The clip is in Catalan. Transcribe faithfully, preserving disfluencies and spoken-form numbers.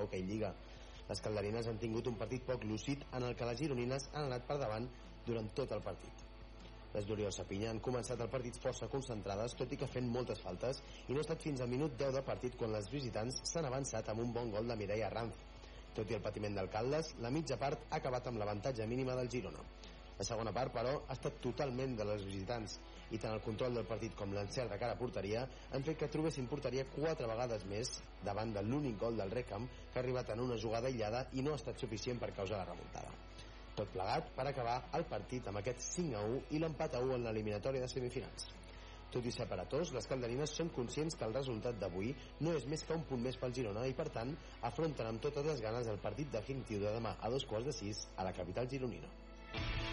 l'Hockey Lliga. Les calderines han tingut un partit poc lúcid en el que les gironines han anat per davant durant tot el partit. Les d'Oriol Sapinya han començat el partit força concentrades, tot i que fent moltes faltes, i no ha estat fins al minut deu de partit quan les visitants s'han avançat amb un bon gol de Mireia Ranz. Tot i el patiment del Caldes, la mitja part ha acabat amb l'avantatge mínima del Girona. La segona part, però, ha estat totalment de les visitants, i tant el control del partit com l'encert de cara a porteria han fet que trobessin porteria quatre vegades més davant de l'únic gol del Recam, que ha arribat en una jugada aïllada i no ha estat suficient per causar la remuntada. Tot plegat per acabar el partit amb aquest cinc a u i l'empat a u en l'eliminatòria de semifinals. Tot i ser paratós, les calderines són conscients que el resultat d'avui no és més que un punt més pel Girona i, per tant, afronten amb totes les ganes el partit definitiu de demà a dos quarts de sis a la capital gironina.